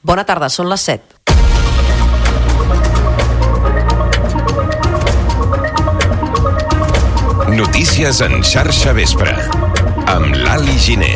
Bona tarda, són les 7. Notícies en xarxa vespre, amb l'Ali Giner.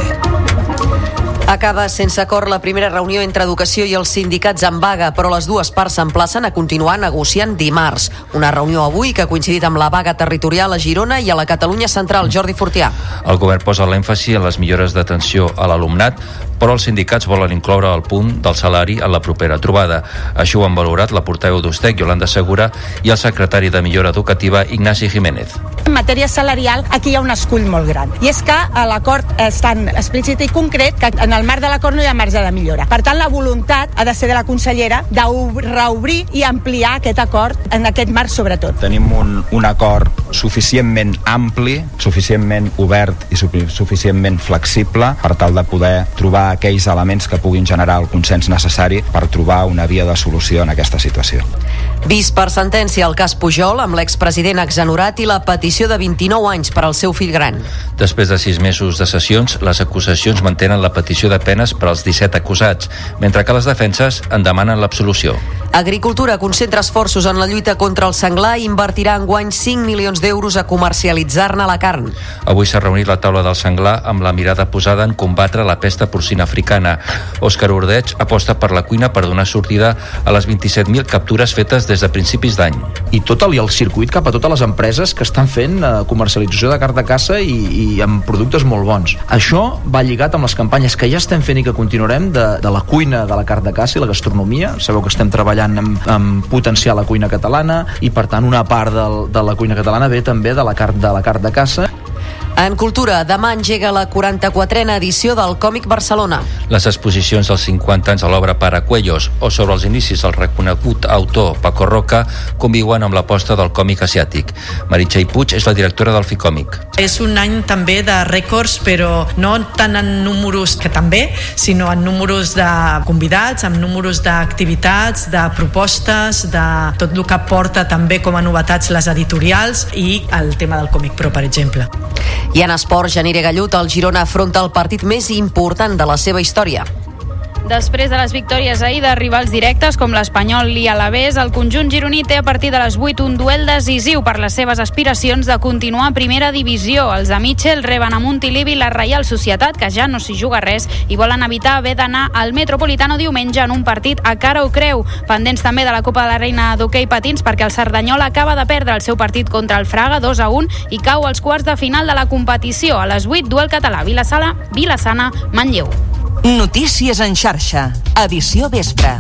Acaba sense acord la primera reunió entre Educació i els sindicats en vaga, però les dues parts s'emplacen a continuar negociant dimarts. Una reunió avui que ha coincidit amb la vaga territorial a Girona i a la Catalunya Central. Jordi Fortià. El govern posa l'èmfasi en les millores d'atenció a l'alumnat, però els sindicats volen incloure el punt del salari en la propera trobada. Això ho han valorat la portaveu d'Ustec, Yolanda Segura, i el secretari de Millora Educativa, Ignasi Jiménez. En matèria salarial, aquí hi ha un escull molt gran. I és que l'acord és tan explícit i concret que en el marc de l'acord no hi ha marge de millora. Per tant, la voluntat ha de ser de la consellera de reobrir i ampliar aquest acord en aquest marc sobretot. Tenim un acord suficientment ampli, suficientment obert i suficientment flexible per tal de poder trobar aquells elements que puguin generar el consens necessari per trobar una via de solució en aquesta situació. Vist per sentència el cas Pujol, amb l'expresident exonerat i la petició de 29 anys per al seu fill gran. Després de 6 mesos de sessions, les acusacions mantenen la petició de penes per als 17 acusats, mentre que les defenses en demanen l'absolució. Agricultura concentra esforços en la lluita contra el senglar i invertirà enguany 5 milions d'euros a comercialitzar-ne la carn. Avui s'ha reunit la taula del senglar amb la mirada posada en combatre la pesta porcina africana. Òscar Ordeig aposta per la cuina per donar sortida a les 27.000 captures fetes des de principis d'any. I tot el circuit cap a totes les empreses que estan fent comercialització de carn de caça i amb productes molt bons. Això va lligat amb les campanyes que ja estem fent i que continuarem de la cuina de la carn de caça i la gastronomia. Sabeu que estem treballant en potenciar la cuina catalana i per tant una part de la cuina catalana ve també de la carn de caça. En cultura, demà engega la 44a edició del Còmic Barcelona. Les exposicions dels 50 anys a l'obra Paracuellos o sobre els inicis del reconegut autor Paco Roca conviuen amb l'aposta del còmic asiàtic. Meritxell Puig és la directora del Ficòmic. És un any també de rècords, però no tant en números, que també, sinó en números de convidats, en números d'activitats, de propostes, de tot el que porta també com a novetats les editorials i el tema del Còmic Pro, per exemple. I en esports, Janire Gallut, el Girona afronta el partit més important de la seva història. Després de les victòries ahir de rivals directes com l'Espanyol i l'Alavés, el conjunt gironí té a partir de les 8 un duel decisiu per les seves aspiracions de continuar a primera divisió. Els de Mitchell reben a Montilivi la Reial Societat, que ja no s'hi juga res, i volen evitar haver d'anar al Metropolitano diumenge en un partit a cara o creu. Pendents també de la Copa de la Reina d'hoquei patins, perquè el Cerdanyola acaba de perdre el seu partit contra el Fraga 2-1 i cau als quarts de final de la competició. A les 8, duel català, Vilassana, Manlleu. Notícies en xarxa, edició vespre.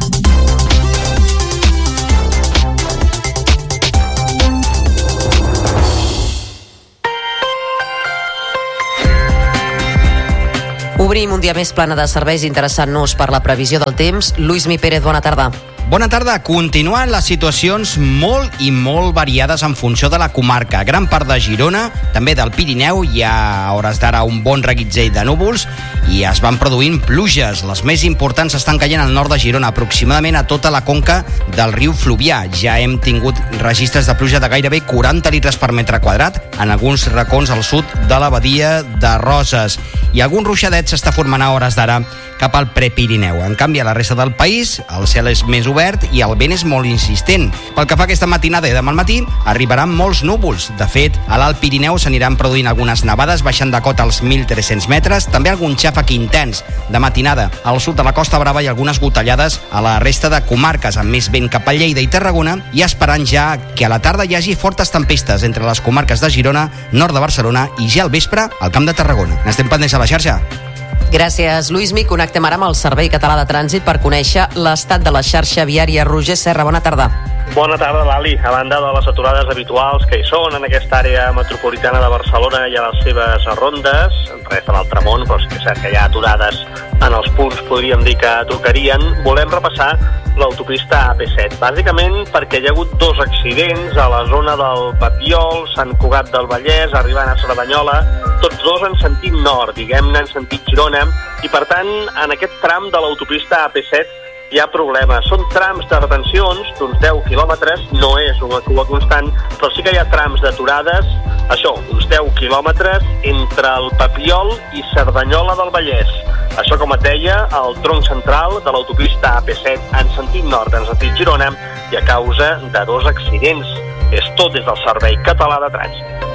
Obrim un dia més plana de serveis interessant-nos per la previsió del temps. Lluís Mi Pérez, bona tarda. Bona tarda. Continuen les situacions molt i molt variades en funció de la comarca. Gran part de Girona, també del Pirineu, hi ha a hores d'ara un bon reguitzell de núvols i es van produint pluges. Les més importants estan caient al nord de Girona, aproximadament a tota la conca del riu Fluvià. Ja hem tingut registres de pluja de gairebé 40 litres per metre quadrat en alguns racons al sud de la badia de Roses. I algun ruixadet s'està formant a hores d'ara cap al Prepirineu. En canvi, a la resta del país, el cel és més obert i el vent és molt insistent. Pel que fa a aquesta matinada i demà al matí, arribaran molts núvols. De fet, a l'Alt Pirineu s'aniran produint algunes nevades, baixant de cota als 1.300 metres, també algun xàfec intens de matinada al sud de la Costa Brava i algunes gotellades a la resta de comarques, amb més vent cap a Lleida i Tarragona, i esperant ja que a la tarda hi hagi fortes tempestes entre les comarques de Girona, nord de Barcelona i ja al vespre al Camp de Tarragona. N'estem pendents a la xarxa. Gràcies, Lluís Mi. Connectem ara amb el Servei Català de Trànsit per conèixer l'estat de la xarxa viària. Roger Serra, bona tarda. Bona tarda, Lali. A banda de les aturades habituals que hi són en aquesta àrea metropolitana de Barcelona i a les seves rondes, res de l'altre món, però sí que és cert que hi ha aturades en els punts, podríem dir que tocarien, volem repassar l'autopista AP7, bàsicament perquè hi ha hagut dos accidents a la zona del Papiol, Sant Cugat del Vallès, arribant a Cerdanyola, tots dos en sentit nord, diguem-ne en sentit Girona, i per tant, en aquest tram de l'autopista AP7 hi ha problemes. Són trams de retencions d'uns 10 quilòmetres, no és una cua constant, però sí que hi ha trams d'aturades, això, uns 10 quilòmetres entre el Papiol i Cerdanyola del Vallès. Això, com et deia, al tronc central de l'autopista AP7 en sentit nord, en sentit Girona, i a causa de 2 accidents. És tot des del Servei Català de Trànsit.